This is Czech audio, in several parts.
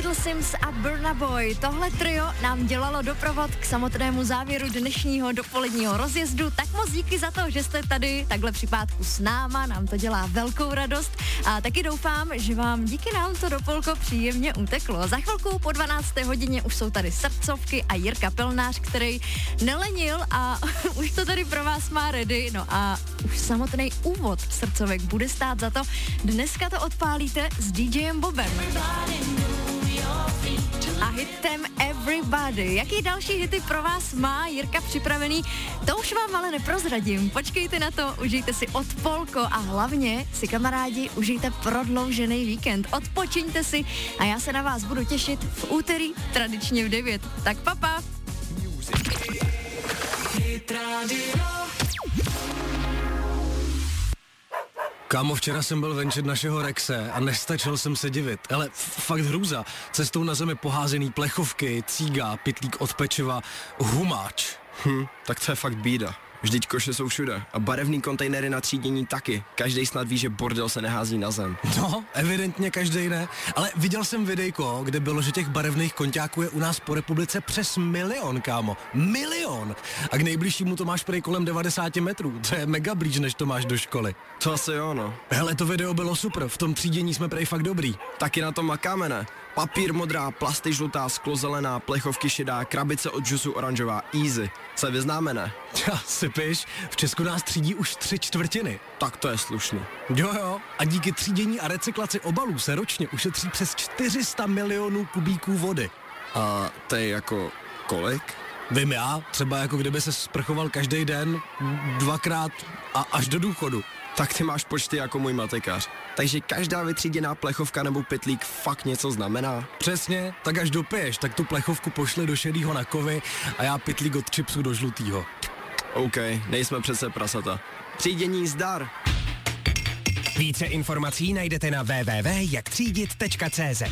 Little Sims a Burna Boy. Tohle trio nám dělalo doprovod k samotnému závěru dnešního dopoledního rozjezdu. Tak moc díky za to, že jste tady takhle při pátku s náma, nám to dělá velkou radost. A taky doufám, že vám díky nám to dopolko příjemně uteklo. Za chvilku po 12. hodině už jsou tady srdcovky a Jirka Pilnář, který nelenil a už to tady pro vás má ready. No a už samotný úvod srdcovek bude stát za to. Dneska to odpálíte s DJem Bobem. A hitem Everybody. Jaký další hity pro vás má Jirka připravený? To už vám ale neprozradím. Počkejte na to, užijte si odpolko a hlavně si, kamarádi, užijte prodloužený víkend. Odpočiňte si a já se na vás budu těšit v úterý, tradičně v 9. Tak papa. Kámo, včera jsem byl venčet našeho Rexe a nestačil jsem se divit. Ale fakt hrůza. Cestou na zemi poházený plechovky, cíga, pytlík od pečiva, humáč. Tak to je fakt bída. Vždyť koše jsou všude a barevný kontejnery na třídění taky. Každej snad ví, že bordel se nehází na zem. No, evidentně každej ne. Ale viděl jsem videjko, kde bylo, že těch barevných konťáků je u nás po republice přes 1 milion, kámo. 1 milion! A k nejbližšímu to máš prej kolem 90 metrů. To je mega blíž, než to máš do školy. To asi jo, no. Hele, to video bylo super, v tom třídění jsme prej fakt dobrý. Taky na tom makáme, ne? Papír modrá, plasty žlutá, sklo zelená, plechovky šedá, krabice od džusu oranžová, easy. Se vyznáme, ne? Ja, sypiš, v Česku nás třídí už 3/4. Tak to je slušný. Jo, a díky třídění a recyklaci obalů se ročně ušetří přes 400 milionů kubíků vody. A to je jako kolik? Vím já, třeba jako kdyby se sprchoval každý den, 2krát a až do důchodu. Tak ty máš počty jako můj matekář. Takže každá vytříděná plechovka nebo pytlík fakt něco znamená? Přesně, tak až dopiješ, tak tu plechovku pošli do šedýho na kovy a já pytlík od chipsu do žlutýho. OK, nejsme přece prasata. Třídění zdar! Více informací najdete na www.jaktřídit.cz.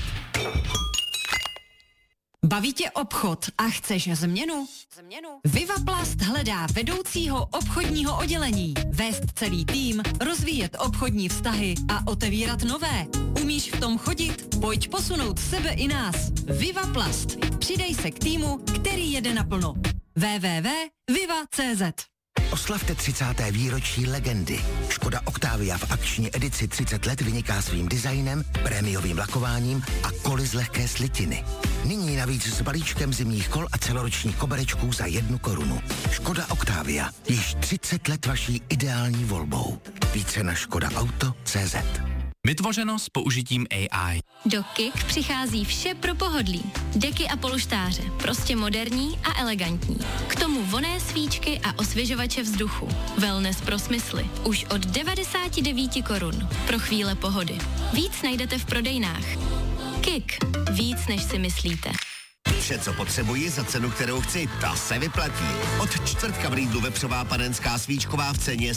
Baví tě obchod a chceš změnu? Vivaplast hledá vedoucího obchodního oddělení. Vést celý tým, rozvíjet obchodní vztahy a otevírat nové. Umíš v tom chodit? Pojď posunout sebe i nás. Vivaplast. Přidej se k týmu, který jede naplno. www.viva.cz. Oslavte 30. výročí legendy. Škoda Octavia v akční edici 30 let vyniká svým designem, prémiovým lakováním a koly z lehké slitiny. Nyní navíc s balíčkem zimních kol a celoročních koberečků za 1 korunu. Škoda Octavia. Již 30 let vaší ideální volbou. Více na škodaauto.cz. Vytvořeno s použitím AI. Do KIK přichází vše pro pohodlí. Deky a polštáře, prostě moderní a elegantní. K tomu vonné svíčky a osvěžovače vzduchu. Wellness pro smysly. Už od 99 korun. Pro chvíle pohody. Víc najdete v prodejnách. KIK. Víc, než si myslíte. Vše, co potřebuji za cenu, kterou chci, ta se vyplatí. Od čtvrtka v Lidlu vepřová panenská svíčková v ceně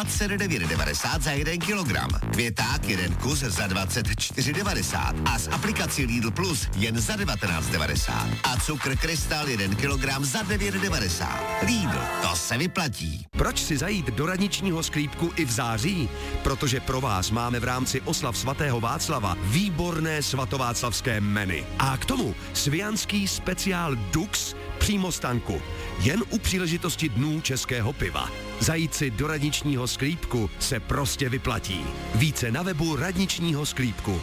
129,90 za 1 kilogram. Květák 1 kus za 24,90 a s aplikací Lidl Plus jen za 19,90. A cukr Krystal 1 kilogram za 9,90. Lidl, to se vyplatí. Proč si zajít do radničního sklípku i v září? Protože pro vás máme v rámci oslav svatého Václava výborné svatováclavské menu. A k tomu svijanský speciál Dux přímo z tanku. Jen u příležitosti dnů českého piva. Zajít si do radničního sklípku se prostě vyplatí. Více na webu radničního sklípku.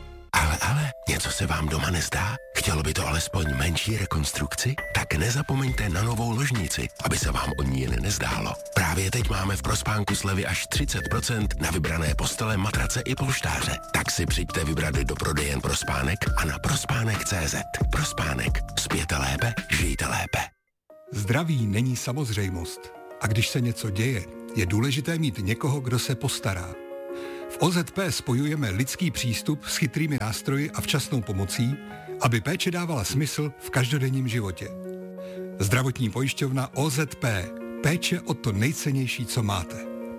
Ale, něco se vám doma nezdá? Chtělo by to alespoň menší rekonstrukci? Tak nezapomeňte na novou ložnici, aby se vám o ní jen nezdálo. Právě teď máme v Prospánku slevy až 30% na vybrané postele, matrace i polštáře. Tak si přijďte vybrat do prodejen Prospánek a na prospánek.cz. Prospánek. Spěte lépe, žijte lépe. Zdraví není samozřejmost. A když se něco děje, je důležité mít někoho, kdo se postará. V OZP spojujeme lidský přístup s chytrými nástroji a včasnou pomocí, aby péče dávala smysl v každodenním životě. Zdravotní pojišťovna OZP. Péče o to nejcennější, co máte.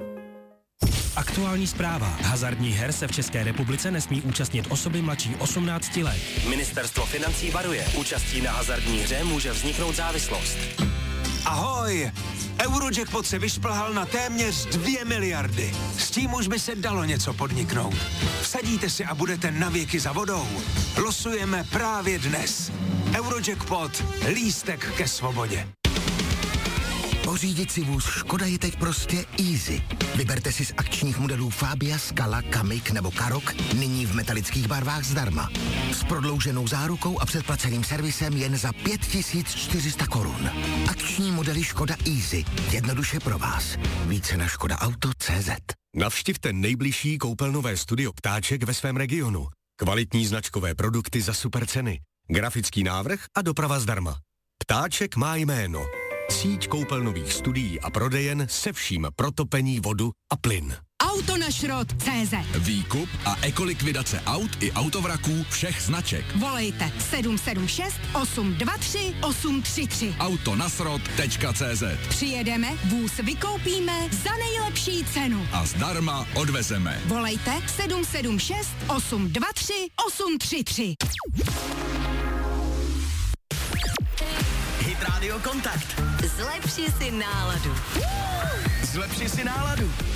Aktuální zpráva. Hazardních her se v České republice nesmí účastnit osoby mladší 18 let. Ministerstvo financí varuje. Účastí na hazardní hře může vzniknout závislost. Ahoj! Eurojackpot se vyšplhal na téměř 2 miliardy. S tím už by se dalo něco podniknout. Vsadíte si a budete navěky za vodou. Losujeme právě dnes. Eurojackpot. Lístek ke svobodě. Pořídit si vůz Škoda je teď prostě easy. Vyberte si z akčních modelů Fabia, Scala, Kamiq nebo Karoq nyní v metalických barvách zdarma. S prodlouženou zárukou a předplaceným servisem jen za 5400 korun. Akční modely Škoda Easy. Jednoduše pro vás. Více na škodaauto.cz. Navštivte nejbližší koupelnové studio Ptáček ve svém regionu. Kvalitní značkové produkty za super ceny. Grafický návrh a doprava zdarma. Ptáček má jméno. Síť koupelnových studií a prodejen se vším pro topení, vodu a plyn. Autonašrot.cz. Výkup a ekolikvidace aut i autovraků všech značek. Volejte 776 823 833. Autonasrot.cz. Přijedeme, vůz vykoupíme za nejlepší cenu. A zdarma odvezeme. Volejte 776 823 833. Hit Radio Kontakt. Zlepši si náladu. Zlepši si náladu.